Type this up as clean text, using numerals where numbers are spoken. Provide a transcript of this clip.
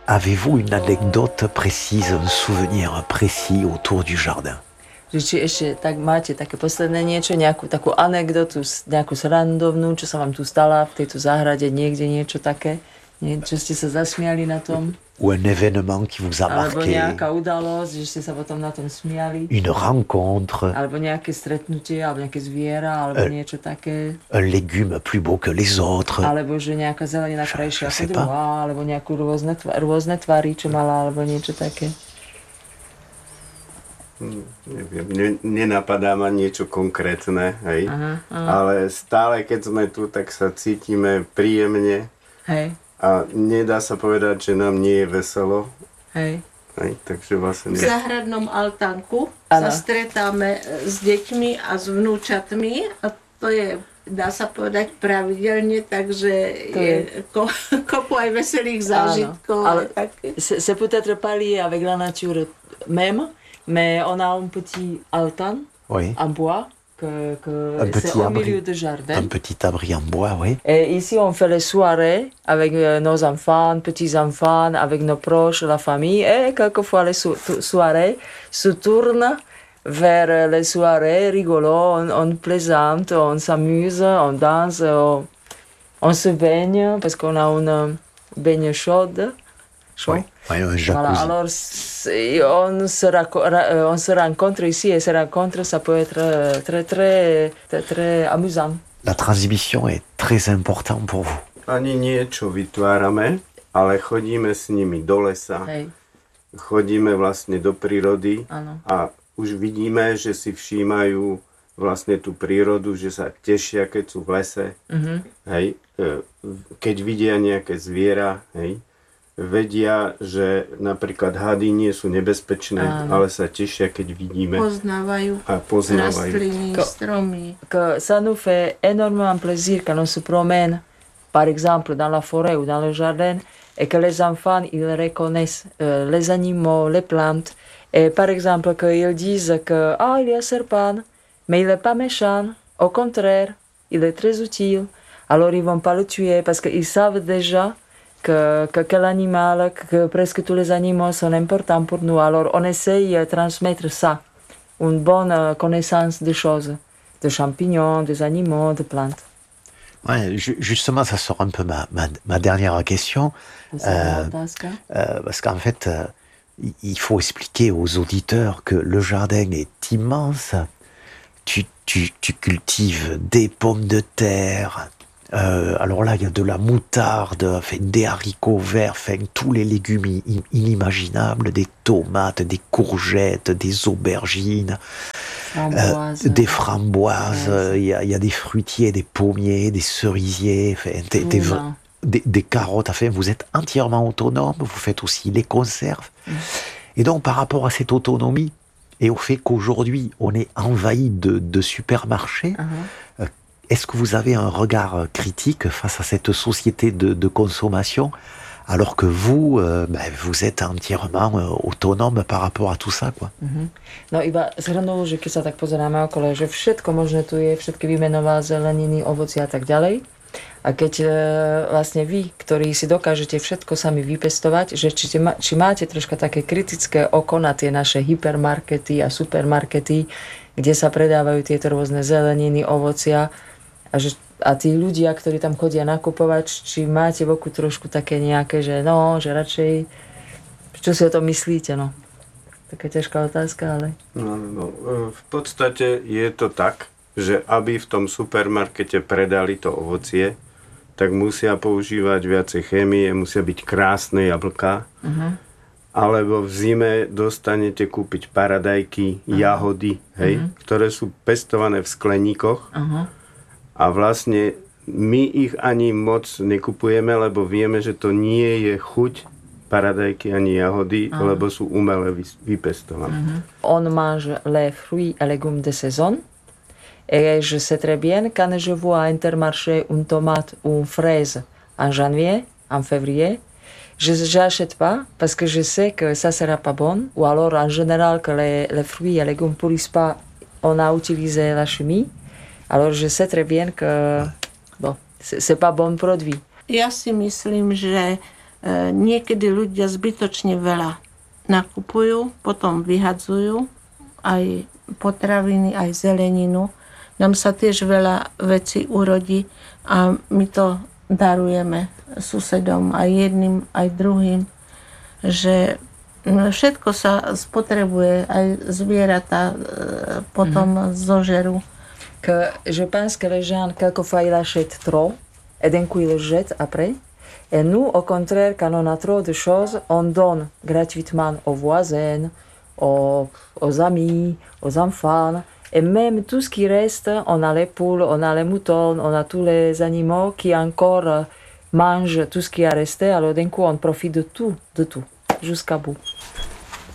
Avez-vous une anecdote précise, un souvenir précis autour du jardin? Že či ešte tak máte také posledné niečo, nejakú takú anekdotu, nejakú srandovnú, čo sa vám tu stala v tejto záhrade, niekde niečo také? Čo ste sa zasmiali na tom? Ou un événement qui vous a Alebo marqué? nejaká udalosť, že ste sa potom na tom smiali? Une rencontre? Alebo nejaké stretnutie, alebo nejaké zviera, alebo niečo také? Un légume plus beau que les autres? Alebo že nejaká zelenina krajšia sais ako pas. druhá, alebo nejakú rôzne tvary, čo mala, alebo niečo také? Neviem, nenapadá ma niečo konkrétne, hej. Aha. Ale stále, keď sme tu, tak sa cítime príjemne. Hej. A nedá sa povedať, že nám nie je veselo. Hej. Hej, takže vlastne... V záhradnom altánku Ano. sa stretáme s deťmi a s vnúčatmi a to je, dá sa povedať, pravidelne, takže To je kopu aj veselých zážitkov. Ale také. c'est peut-être pas lié avec la nature même, mais on a un petit altan Oui. en bois que Un c'est petit au abri. milieu du jardin. Un petit abri en bois, oui. Et ici, on fait les soirées avec nos enfants, petits-enfants, avec nos proches, la famille. Et quelquefois, les soirées se tournent vers les soirées rigolos. On plaisante, on s'amuse, on danse, on se baigne parce qu'on a une baigne chaude. Oui, oui, un jacuzzi. Voilà, alors on se rencontre ici et se rencontre, ça peut être très amusant. La transmission est très importante pour vous. Ani niečo vytvárame, ale chodíme s nimi do lesa, Hej, chodíme vlastne do prírody áno. a už vidíme, že si všímajú vlastne tú prírodu, že sa tešia, keď sú v lese, hej, keď vidia nejaké zviera, hej, vedia, že napríklad hady nie sú nebezpečné, ale sa tešia, keď vidíme Poznávajú a poznávajú. rastliny, stromy. Que ça nous fait énormément plaisir quand on se promène, par exemple dans la forêt ou dans le jardin, et que les enfants ils reconnaissent les animaux, les plantes, et par exemple qu'ils disent que il y a un serpent, mais il n'est pas méchant, au contraire, il est très utile. Alors ils vont pas le tuer parce qu'ils savent déjà que quel animal, que presque tous les animaux sont importants pour nous. Alors on essaye de transmettre ça, une bonne connaissance des choses, des champignons, des animaux, des plantes. Ouais, justement, ça sort un peu ma dernière question. Parce qu'en fait, il faut expliquer aux auditeurs que le jardin est immense. Tu cultives des pommes de terre. Alors là, il y a de la moutarde, des haricots verts, tous les légumes inimaginables, des tomates, des courgettes, des aubergines, des framboises. Il y a des fruitiers, des pommiers, des cerisiers, des carottes. Enfin, vous êtes entièrement autonome. Vous faites aussi les conserves. Et donc, par rapport à cette autonomie et au fait qu'aujourd'hui, on est envahi de supermarchés, est-ce que vous avez un regard critique face à cette société de consommation, alors que vous, vous êtes entièrement autonome par rapport à tout ça, quoi? No iba zhrnul, že keď sa tak pozeráme okolo, že všetko možné tu je, všetky vymenová zeleniny, ovoci a tak ďalej. A keď vlastne vy, ktorí si dokážete všetko sami vypestovať, že či máte troška také kritické oko na tie naše hypermarkety a supermarkety, kde sa predávajú tieto rôzne zeleniny, ovocia, a tí ľudia, ktorí tam chodia nakupovať, či máte v oku trošku také nejaké, že radšej, čo si o tom myslíte, no? Taká ťažká otázka, ale... No, v podstate je to tak, že aby v tom supermarkete predali to ovocie, tak musia používať viacej chémie, musia byť krásne jablká, alebo v zime dostanete kúpiť paradajky, jahody, hej, ktoré sú pestované v skleníkoch. A vlastne my ich ani moc nekupujeme, lebo vieme, že to nie je chuť paradajky ani jahody, lebo sú umele vypestované. On mange les fruits et légumes de saison. Et je sais très bien, quand je vois à Intermarché une tomate ou une fraise en janvier, en février, je n'achète pas parce que je sais que ça sera pas bon. Ou alors, en général, que les fruits et légumes ne pourrissent pas, on a utilisé la chimie. Alors je sais très bien que c'est pas bon produit. Ja si myslím, že Niekedy ľudia zbytočne veľa nakupujú, potom vyhadzujú aj potraviny, aj zeleninu. Nám sa tiež veľa vecí urodí a my to darujeme susedom, aj jedným, aj druhým, že všetko sa spotrebuje, aj zvieratá potom zožerú. Je pense que les gens, quelquefois, ils achètent trop, et d'un coup, ils le jettent après. Et nous, au contraire, quand on a trop de choses, on donne gratuitement aux voisins, aux amis, aux enfants. Et même tout ce qui reste, on a les poules, on a les moutons, on a tous les animaux qui encore mangent tout ce qui a resté. Alors d'un coup, on profite de tout, jusqu'à bout.